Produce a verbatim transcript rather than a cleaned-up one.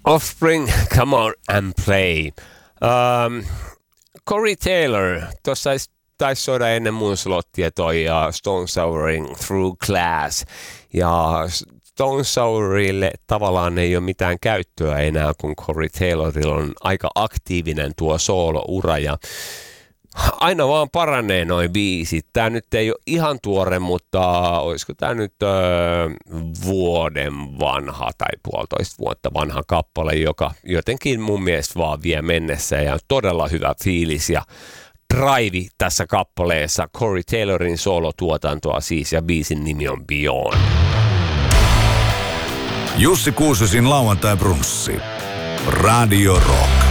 Offspring, Come On and Play. Um, Corey Taylor, tuossa taisi soida ennen mun slottia toi uh, Stone Souring Through Glass. Ja Stone Sourille tavallaan ei ole mitään käyttöä enää, kun Corey Taylorilla on aika aktiivinen tuo soolo-ura ja aina vaan paranee noi biisit. Tää nyt ei ole ihan tuore, mutta olisiko tää nyt öö, vuoden vanha tai puolitoista vuotta vanha kappale, joka jotenkin mun mielestä vaan vie mennessä ja todella hyvä fiilis ja drive tässä kappaleessa. Corey Taylorin soolotuotantoa siis ja biisin nimi on Beyond. Jussi Kuusesin lauantai brunssi. Radio Rock.